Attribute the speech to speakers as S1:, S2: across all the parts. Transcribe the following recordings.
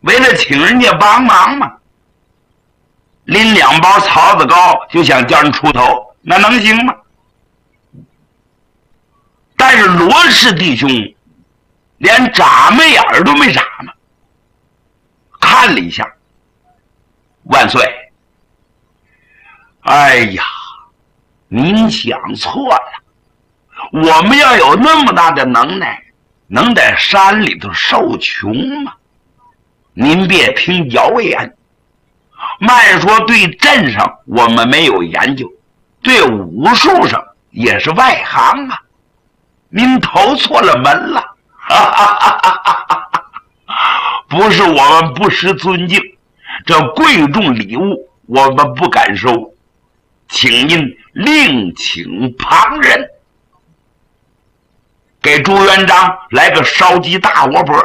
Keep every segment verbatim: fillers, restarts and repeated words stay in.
S1: 为了请人家帮忙嘛，拎两包草子糕就想叫人出头，那能行吗？但是罗氏弟兄连眨眉眼儿都没眨嘛，看了一下，万岁，哎呀，您想错了，我们要有那么大的能耐，能在山里头受穷吗？您别听谣言，慢说对阵上我们没有研究，对武术上也是外行啊，您投错了门了。哈哈哈哈哈哈！不是我们不识尊敬，这贵重礼物我们不敢收，请您另请旁人。给朱元璋来个烧鸡大窝脖。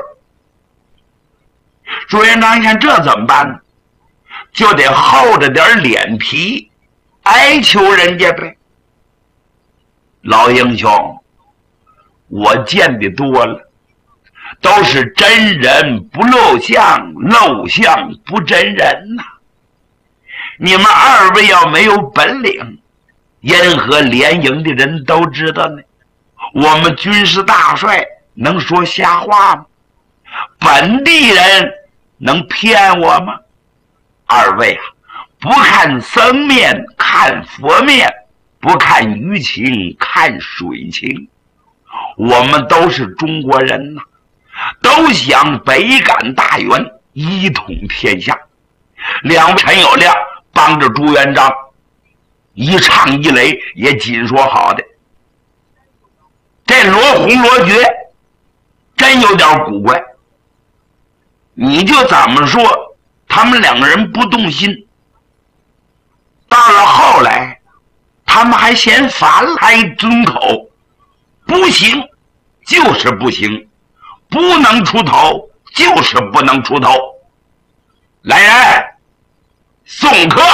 S1: 朱元璋一看这怎么办呢？就得厚着点脸皮哀求人家呗。老英雄，我见的多了，都是真人不露相，露相不真人呐、啊。你们二位要没有本领，沿河联营的人都知道呢。我们军师大帅能说瞎话吗？本地人能骗我吗？二位啊，不看僧面看佛面，不看舆情看水情，我们都是中国人呐、啊，都想北赶大元，一统天下。两位陈友谅帮着朱元璋一唱一擂，也尽说好的。这罗洪罗觉真有点古怪，你就怎么说他们两个人不动心，到了后来他们还嫌烦了，还尊口，不行就是不行，不能出头就是不能出头。来人，送客。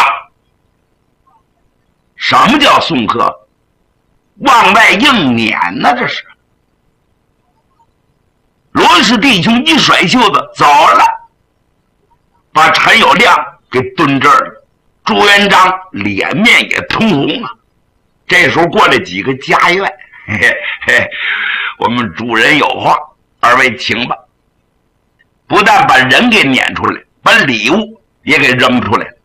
S1: 什么叫送客？往外硬撵呢，这是。罗氏弟兄一甩袖子走了，把陈友谅给蹲这儿了。朱元璋脸面也通红啊。这时候过来几个家院，嘿嘿嘿，我们主人有话，二位请吧。不但把人给撵出来，把礼物也给扔出来了。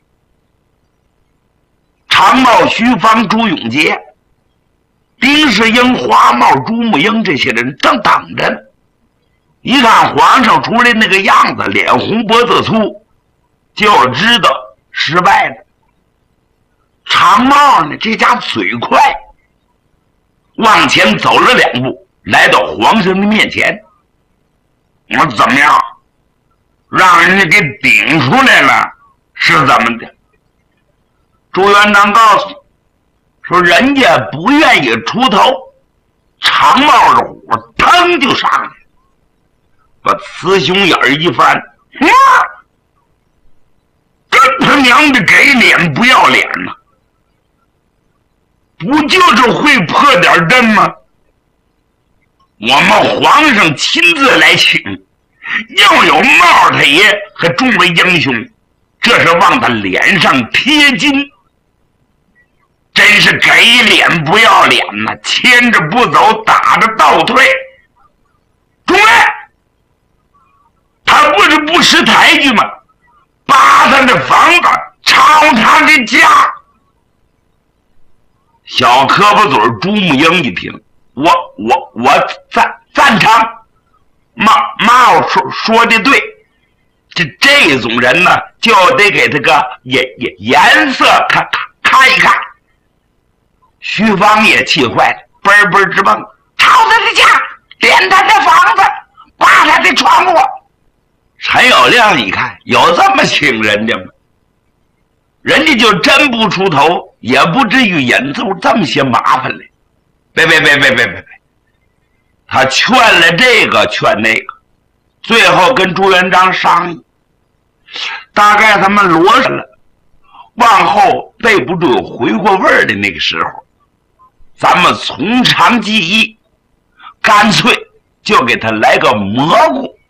S1: 长茂、徐芳、朱永杰、丁世英、花茂、朱木英这些人正等着呢。一看皇上出来那个样子，脸红脖子粗，就知道失败了。长茂呢，这家嘴快，往前走了两步，来到皇上的面前。我说怎么样？让人家给顶出来了，是怎么的？朱元璋告诉说，人家不愿意出头。长帽的火腾就上来，把雌雄眼儿一翻，哇！真他娘的给脸不要脸呐、啊！不就是会破点阵吗？我们皇上亲自来请，要有帽太爷和众位英雄，这是往他脸上贴金。真是给脸不要脸呐、啊！牵着不走，打着倒退。诸位，他不是不识抬举吗？扒他的房子，抄他的家。小磕巴嘴朱木英一听，我我我赞赞成，妈妈我说说的对，这这种人呢，就得给他个颜颜颜色看看看一看。徐芳也气坏了，嘣嘣直蹦，抄他的家，点他的房子，扒他的窗户。陈友谅一看，有这么请人家吗？人家就真不出头，也不至于引出这么些麻烦来。别别别别别别别！他劝了这个，劝那个，最后跟朱元璋商议，大概他们罗上了，往后背不住有回过味儿的那个时候，咱们从长计议，干脆就给他来个蘑菇。